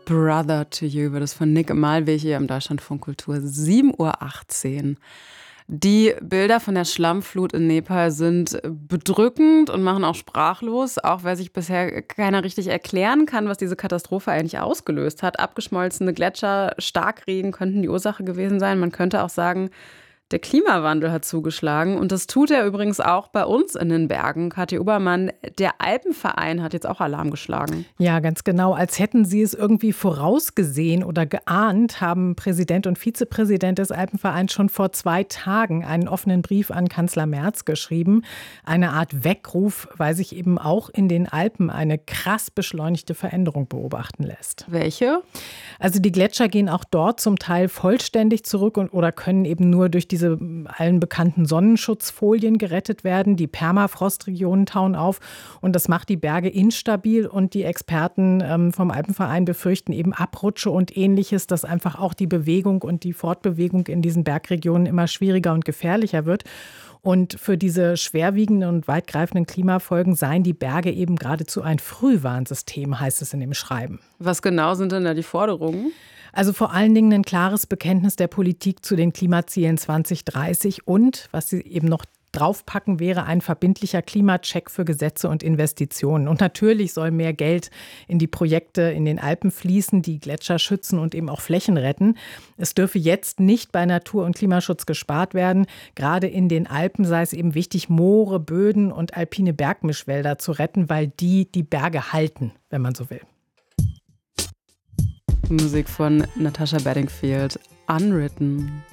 Brother to You wird es von Nick Malweg hier im Deutschlandfunk Kultur, 7:18 Uhr. Die Bilder von der Schlammflut in Nepal sind bedrückend und machen auch sprachlos, auch weil sich bisher keiner richtig erklären kann, was diese Katastrophe eigentlich ausgelöst hat. Abgeschmolzene Gletscher, Starkregen könnten die Ursache gewesen sein. Man könnte auch sagen, der Klimawandel hat zugeschlagen und das tut er übrigens auch bei uns in den Bergen. Kathi Obermann, der Alpenverein hat jetzt auch Alarm geschlagen. Ja, ganz genau. Als hätten sie es irgendwie vorausgesehen oder geahnt, haben Präsident und Vizepräsident des Alpenvereins schon vor 2 Tagen einen offenen Brief an Kanzler Merz geschrieben. Eine Art Weckruf, weil sich eben auch in den Alpen eine krass beschleunigte Veränderung beobachten lässt. Welche? Also die Gletscher gehen auch dort zum Teil vollständig zurück oder können eben nur durch diese allen bekannten Sonnenschutzfolien gerettet werden. Die Permafrostregionen tauen auf und das macht die Berge instabil und die Experten vom Alpenverein befürchten eben Abrutsche und Ähnliches, dass einfach auch die Bewegung und die Fortbewegung in diesen Bergregionen immer schwieriger und gefährlicher wird. Und für diese schwerwiegenden und weitgreifenden Klimafolgen seien die Berge eben geradezu ein Frühwarnsystem, heißt es in dem Schreiben. Was genau sind denn da die Forderungen? Also vor allen Dingen ein klares Bekenntnis der Politik zu den Klimazielen 2030 und, was sie eben noch draufpacken, wäre ein verbindlicher Klimacheck für Gesetze und Investitionen. Und natürlich soll mehr Geld in die Projekte in den Alpen fließen, die Gletscher schützen und eben auch Flächen retten. Es dürfe jetzt nicht bei Natur- und Klimaschutz gespart werden. Gerade in den Alpen sei es eben wichtig, Moore, Böden und alpine Bergmischwälder zu retten, weil die Berge halten, wenn man so will. Musik von Natasha Bedingfield, Unwritten.